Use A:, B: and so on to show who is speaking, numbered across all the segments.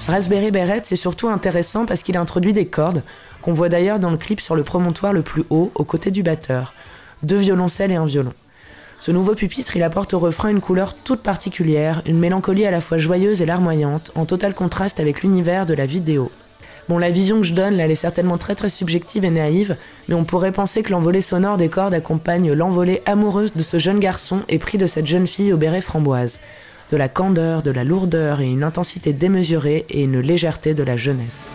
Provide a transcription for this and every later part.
A: Raspberry Beret, c'est surtout intéressant parce qu'il introduit des cordes, qu'on voit d'ailleurs dans le clip sur le promontoire le plus haut, aux côtés du batteur. 2 violoncelles et un violon. Ce nouveau pupitre, il apporte au refrain une couleur toute particulière, une mélancolie à la fois joyeuse et larmoyante, en total contraste avec l'univers de la vidéo. Bon, la vision que je donne, là, elle est certainement très très subjective et naïve, mais on pourrait penser que l'envolée sonore des cordes accompagne l'envolée amoureuse de ce jeune garçon épris de cette jeune fille au béret framboise. De la candeur, de la lourdeur et une intensité démesurée et une légèreté de la jeunesse.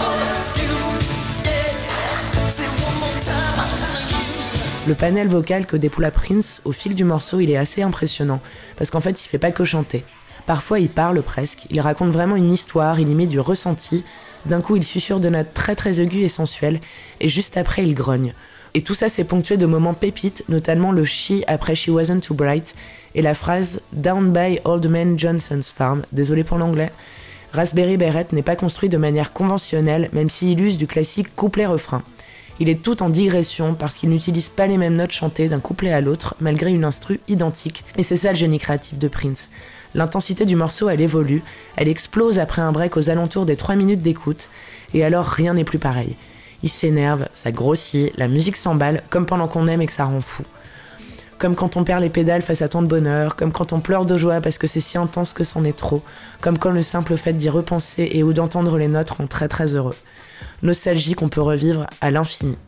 A: Le panel vocal que déploie Prince au fil du morceau, il est assez impressionnant, parce qu'en fait, il fait pas que chanter. Parfois, il parle presque, il raconte vraiment une histoire, il y met du ressenti. D'un coup, il susurre de notes très très aiguës et sensuelles, et juste après, il grogne. Et tout ça, c'est ponctué de moments pépites, notamment le she après She Wasn't Too Bright, et la phrase « Down by Old Man Johnson's Farm », désolé pour l'anglais. Raspberry Beret n'est pas construit de manière conventionnelle, même s'il use du classique couplet-refrain. Il est tout en digression parce qu'il n'utilise pas les mêmes notes chantées d'un couplet à l'autre, malgré une instru identique. Et c'est ça le génie créatif de Prince. L'intensité du morceau, elle évolue, elle explose après un break aux alentours des 3 minutes d'écoute, et alors rien n'est plus pareil. Il s'énerve, ça grossit, la musique s'emballe, comme pendant qu'on aime et que ça rend fou. Comme quand on perd les pédales face à tant de bonheur, comme quand on pleure de joie parce que c'est si intense que c'en est trop, comme quand le simple fait d'y repenser et ou d'entendre les notes rend très très heureux. Nostalgie qu'on peut revivre à l'infini.